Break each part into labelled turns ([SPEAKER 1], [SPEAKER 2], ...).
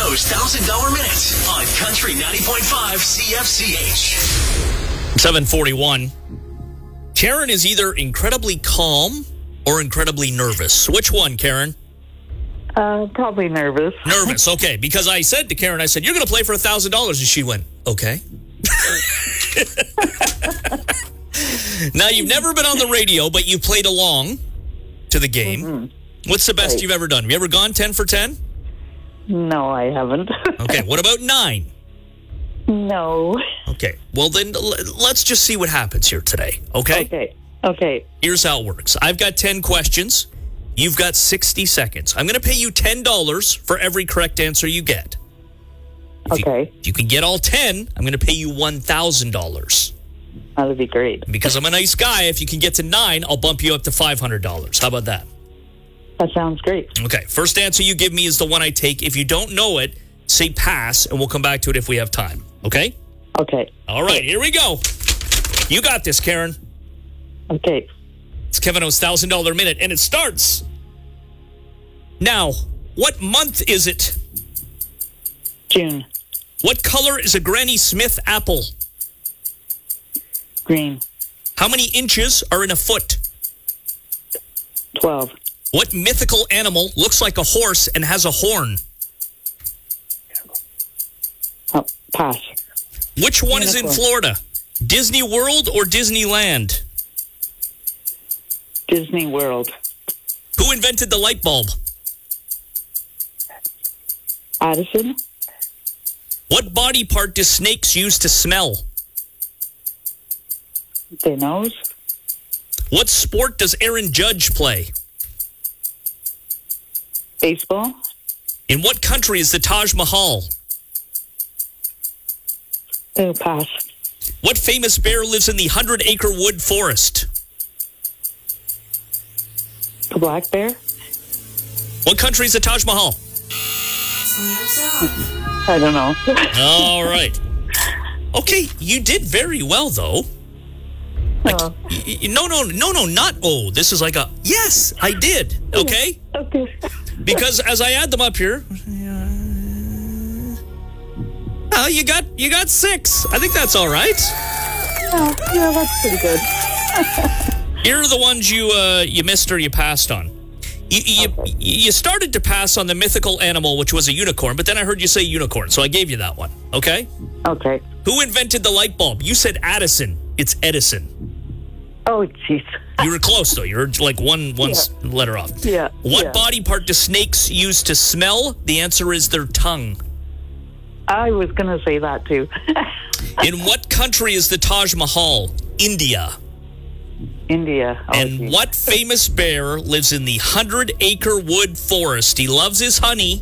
[SPEAKER 1] O's $1,000 Minute on Country 90.5 CFCH.
[SPEAKER 2] 7:41. Karen is either incredibly calm or incredibly nervous. Which one, Karen?
[SPEAKER 3] Probably nervous.
[SPEAKER 2] Nervous, okay. Because I said to Karen, I said, you're going to play for $1,000. And she went, okay. Now, you've never been on the radio, but you played along to the game. Mm-hmm. What's the best you've ever done? Have you ever gone 10 for 10?
[SPEAKER 3] No, I haven't.
[SPEAKER 2] Okay, what about 9?
[SPEAKER 3] No.
[SPEAKER 2] Okay, well then let's just see what happens here today, okay?
[SPEAKER 3] Okay.
[SPEAKER 2] Here's how it works. I've got 10 questions. You've got 60 seconds. I'm going to pay you $10 for every correct answer you get. If you can get all 10, I'm going to pay you $1,000.
[SPEAKER 3] That would be great.
[SPEAKER 2] Because I'm a nice guy, if you can get to 9, I'll bump you up to $500. How about that?
[SPEAKER 3] That sounds great.
[SPEAKER 2] Okay, first answer you give me is the one I take. If you don't know it, say pass, and we'll come back to it if we have time. Okay?
[SPEAKER 3] Okay.
[SPEAKER 2] All right, here we go. You got this, Karen.
[SPEAKER 3] Okay.
[SPEAKER 2] It's Kevin O's $1,000 Minute, and it starts now. What month is it?
[SPEAKER 3] June.
[SPEAKER 2] What color is a Granny Smith apple?
[SPEAKER 3] Green.
[SPEAKER 2] How many inches are in a foot?
[SPEAKER 3] 12.
[SPEAKER 2] What mythical animal looks like a horse and has a horn?
[SPEAKER 3] Pass.
[SPEAKER 2] Which one is in Florida? Disney World or Disneyland?
[SPEAKER 3] Disney World.
[SPEAKER 2] Who invented the light bulb?
[SPEAKER 3] Edison.
[SPEAKER 2] What body part do snakes use to smell?
[SPEAKER 3] Their nose.
[SPEAKER 2] What sport does Aaron Judge play?
[SPEAKER 3] Baseball.
[SPEAKER 2] In what country is the Taj Mahal?
[SPEAKER 3] Pass.
[SPEAKER 2] What famous bear lives in the 100-acre wood forest?
[SPEAKER 3] The black bear.
[SPEAKER 2] What country is the Taj Mahal?
[SPEAKER 3] I don't know.
[SPEAKER 2] All right. Okay, you did very well, though. No, not this is like a yes, I did. Okay?
[SPEAKER 3] Okay.
[SPEAKER 2] Because as I add them up here, you got 6. I think that's all right.
[SPEAKER 3] Oh, yeah, that's pretty good.
[SPEAKER 2] Here are the ones you missed or you passed on. You started to pass on the mythical animal, which was a unicorn, but then I heard you say unicorn, so I gave you that one. Okay?
[SPEAKER 3] Okay.
[SPEAKER 2] Who invented the light bulb? You said Addison. It's Edison.
[SPEAKER 3] Oh, jeez.
[SPEAKER 2] You were close, though. You were like one letter off.
[SPEAKER 3] Yeah.
[SPEAKER 2] What body part do snakes use to smell? The answer is their tongue.
[SPEAKER 3] I was going to say that, too.
[SPEAKER 2] In what country is the Taj Mahal? India.
[SPEAKER 3] India. Oh,
[SPEAKER 2] and
[SPEAKER 3] geez.
[SPEAKER 2] What famous bear lives in the 100-acre wood forest? He loves his honey.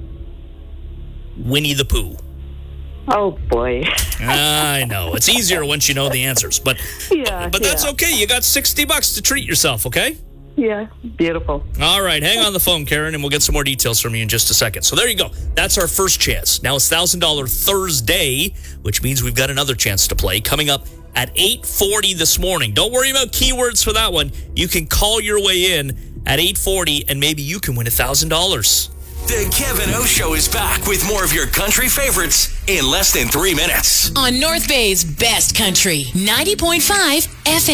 [SPEAKER 2] Winnie the Pooh.
[SPEAKER 3] Oh, boy.
[SPEAKER 2] I know. It's easier once you know the answers. But that's okay. You got $60 to treat yourself, okay?
[SPEAKER 3] Yeah, beautiful.
[SPEAKER 2] All right, hang on the phone, Karen, and we'll get some more details from you in just a second. So there you go. That's our first chance. Now it's $1,000 Thursday, which means we've got another chance to play coming up at 8:40 this morning. Don't worry about keywords for that one. You can call your way in at 8:40, and maybe you can win $1,000.
[SPEAKER 1] The Kevin O Show is back with more of your country favorites in less than 3 minutes.
[SPEAKER 4] On North Bay's best country, 90.5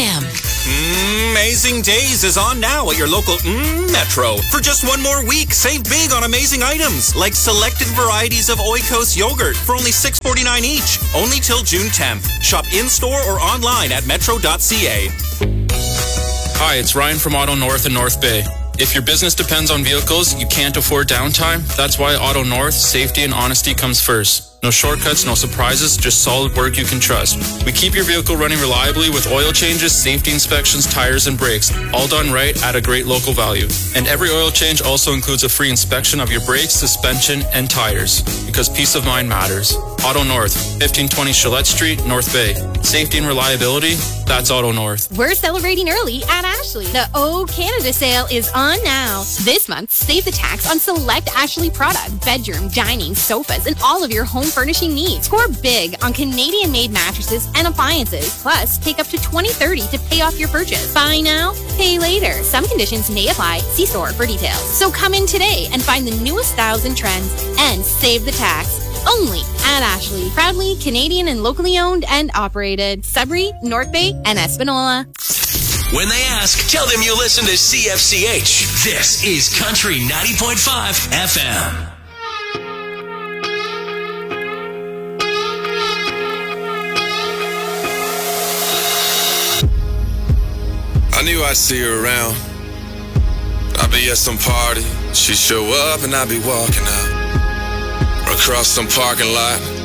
[SPEAKER 4] FM.
[SPEAKER 5] Amazing Days is on now at your local Metro. For just one more week, save big on amazing items like selected varieties of Oikos yogurt for only $6.49 each. Only till June 10th. Shop in-store or online at metro.ca.
[SPEAKER 6] Hi, it's Ryan from Auto North in North Bay. If your business depends on vehicles, you can't afford downtime. That's why Auto North, safety and honesty comes first. No shortcuts, no surprises, just solid work you can trust. We keep your vehicle running reliably with oil changes, safety inspections, tires, and brakes, all done right at a great local value. And every oil change also includes a free inspection of your brakes, suspension, and tires, because peace of mind matters. Auto North, 1520 Gillette Street, North Bay. Safety and reliability, that's Auto North.
[SPEAKER 7] We're celebrating early at Ashley. The O Canada sale is on now. This month, save the tax on select Ashley product, bedroom, dining, sofas, and all of your home furnishing needs. Score big on Canadian-made mattresses and appliances. Plus, take up to $20-30 to pay off your purchase. Buy now, pay later. Some conditions may apply. See store for details. So come in today and find the newest styles and trends and save the tax. Only at Ashley. Proudly Canadian and locally owned and operated. Sudbury, North Bay, and Espanola.
[SPEAKER 1] When they ask, tell them you listen to CFCH. This is Country 90.5 FM.
[SPEAKER 8] I knew I'd see her around. I'd be at some party, she'd show up and I'd be walking out. Or across some parking lot,